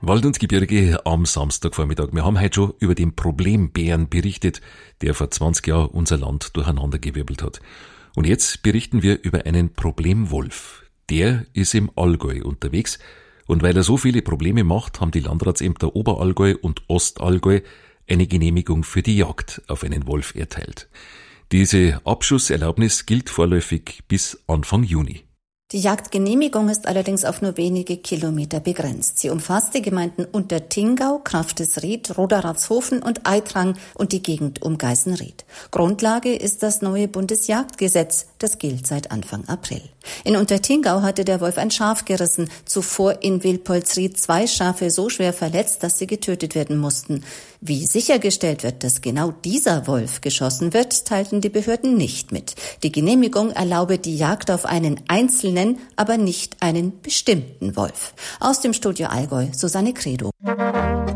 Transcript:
Wald und Gebirge am Samstagvormittag. Wir haben heute schon über den Problembären berichtet, der vor 20 Jahren unser Land durcheinandergewirbelt hat. Und jetzt berichten wir über einen Problemwolf. Der ist im Allgäu unterwegs. Und weil er so viele Probleme macht, haben die Landratsämter Oberallgäu und Ostallgäu eine Genehmigung für die Jagd auf einen Wolf erteilt. Diese Abschusserlaubnis gilt vorläufig bis Anfang Juni. Die Jagdgenehmigung ist allerdings auf nur wenige Kilometer begrenzt. Sie umfasst die Gemeinden Untertingau, Kraftesried, Roderatshofen und Eitrang und die Gegend um Geißenried. Grundlage ist das neue Bundesjagdgesetz, das gilt seit Anfang April. In Untertingau hatte der Wolf ein Schaf gerissen, zuvor in Wilpolsried 2 Schafe so schwer verletzt, dass sie getötet werden mussten. Wie sichergestellt wird, dass genau dieser Wolf geschossen wird, teilten die Behörden nicht mit. Die Genehmigung erlaube die Jagd auf einen einzelnen, aber nicht einen bestimmten Wolf. Aus dem Studio Allgäu, Susanne Credo.